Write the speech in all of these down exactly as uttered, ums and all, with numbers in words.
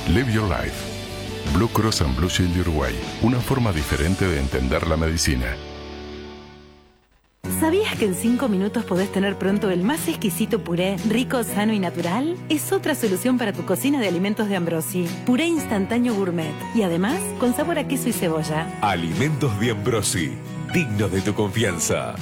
Live Your Life. Blue Cross and Blue Shield de Uruguay. Una forma diferente de entender la medicina. ¿Sabías que en cinco minutos podés tener pronto el más exquisito puré, rico, sano y natural? Es otra solución para tu cocina de alimentos de Ambrosi. Puré instantáneo gourmet. Y además, con sabor a queso y cebolla. Alimentos de Ambrosi. Dignos de tu confianza.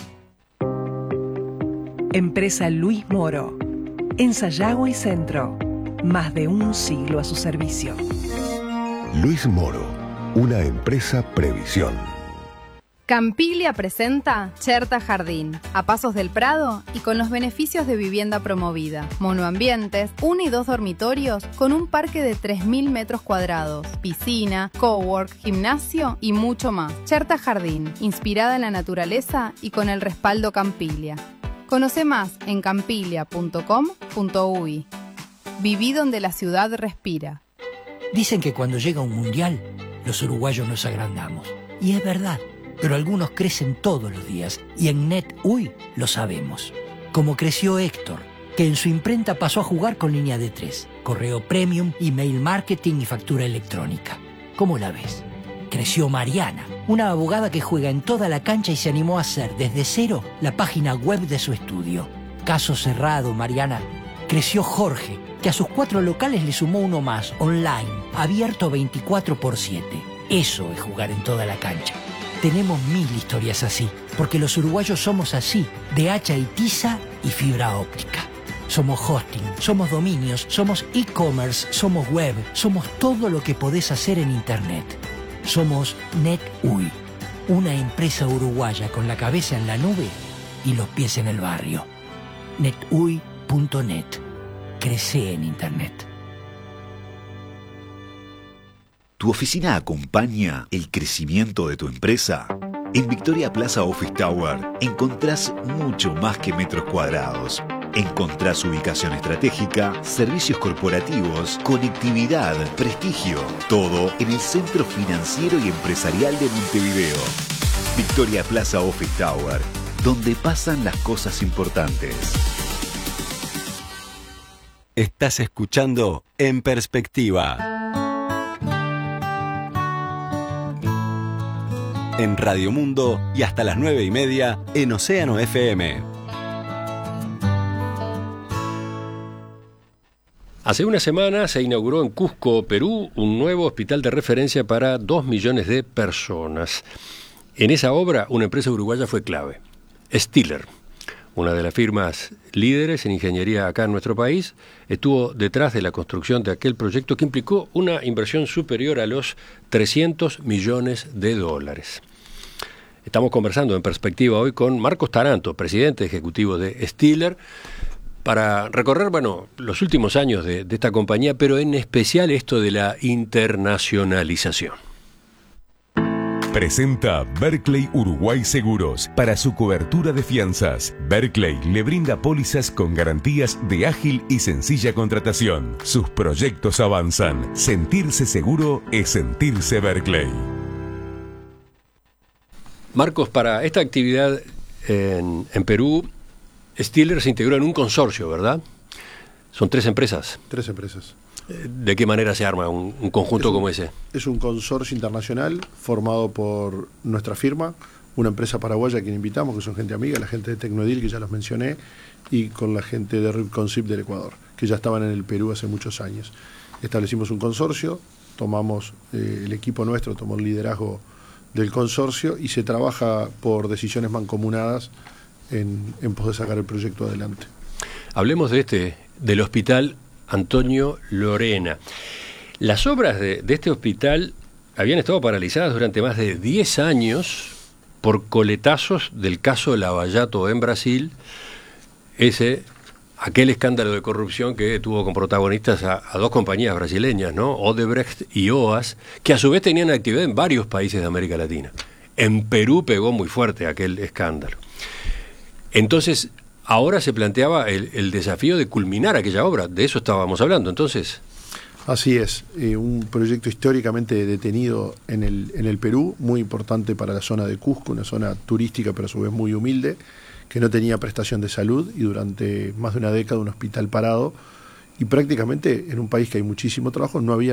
Empresa Luis Moro. En Sayago y Centro. Más de un siglo a su servicio. Luis Moro. Una empresa Previsión. Campiglia presenta Cherta Jardín, a pasos del Prado y con los beneficios de vivienda promovida. Monoambientes, uno y dos dormitorios con un parque de tres mil metros cuadrados, piscina, cowork, gimnasio y mucho más. Cherta Jardín, inspirada en la naturaleza y con el respaldo Campiglia. Conoce más en campiglia punto com punto uy. Viví donde la ciudad respira. Dicen que cuando llega un mundial, los uruguayos nos agrandamos. Y es verdad. Pero algunos crecen todos los días y en NetUI lo sabemos. Como creció Héctor, que en su imprenta pasó a jugar con línea de tres, correo premium, email marketing y factura electrónica. ¿Cómo la ves? Creció Mariana, una abogada que juega en toda la cancha y se animó a hacer desde cero la página web de su estudio. Caso cerrado, Mariana. Creció Jorge, que a sus cuatro locales le sumó uno más, online, abierto veinticuatro por siete. Eso es jugar en toda la cancha. Tenemos mil historias así, porque los uruguayos somos así, de hacha y tiza y fibra óptica. Somos hosting, somos dominios, somos e-commerce, somos web, somos todo lo que podés hacer en Internet. Somos NetUI, una empresa uruguaya con la cabeza en la nube y los pies en el barrio. netui punto net. Crece en Internet. ¿Tu oficina acompaña el crecimiento de tu empresa? En Victoria Plaza Office Tower encontrás mucho más que metros cuadrados. Encontrás ubicación estratégica, servicios corporativos, conectividad, prestigio. Todo en el centro financiero y empresarial de Montevideo. Victoria Plaza Office Tower, donde pasan las cosas importantes. Estás escuchando En Perspectiva. En Radio Mundo y hasta las nueve y media en Océano F M. Hace una semana se inauguró en Cusco, Perú, un nuevo hospital de referencia para dos millones de personas. En esa obra, una empresa uruguaya fue clave, Stiller. Una de las firmas líderes en ingeniería acá en nuestro país, estuvo detrás de la construcción de aquel proyecto que implicó una inversión superior a los trescientos millones de dólares. Estamos conversando en Perspectiva hoy con Marcos Taranto, presidente ejecutivo de Stiller, para recorrer, bueno, los últimos años de, de esta compañía, pero en especial esto de la internacionalización. Presenta Berkeley Uruguay Seguros para su cobertura de fianzas. Berkeley le brinda pólizas con garantías de ágil y sencilla contratación. Sus proyectos avanzan. Sentirse seguro es sentirse Berkeley. Marcos, para esta actividad en, en Perú, Stiller se integró en un consorcio, ¿verdad? Son tres empresas. Tres empresas. ¿De qué manera se arma un, un conjunto es un, como ese? Es un consorcio internacional formado por nuestra firma, una empresa paraguaya a quien invitamos, que son gente amiga, la gente de Tecnodil, que ya los mencioné, y con la gente de Ripconsip del Ecuador, que ya estaban en el Perú hace muchos años. Establecimos un consorcio, tomamos, eh, el equipo nuestro tomó el liderazgo del consorcio y se trabaja por decisiones mancomunadas en, en pos de sacar el proyecto adelante. Hablemos de este, del hospital Antonio Lorena. Las obras de, de este hospital habían estado paralizadas durante más de diez años por coletazos del caso Lavallato en Brasil, ese, aquel escándalo de corrupción que tuvo como protagonistas a, a dos compañías brasileñas, ¿no? Odebrecht y O A S, que a su vez tenían actividad en varios países de América Latina. En Perú pegó muy fuerte aquel escándalo. Entonces, ahora se planteaba el, el desafío de culminar aquella obra. De eso estábamos hablando, entonces. Así es, eh, un proyecto históricamente detenido en el, en el Perú, muy importante para la zona de Cusco, una zona turística pero a su vez muy humilde, que no tenía prestación de salud y durante más de una década un hospital parado, y prácticamente en un país que hay muchísimo trabajo no había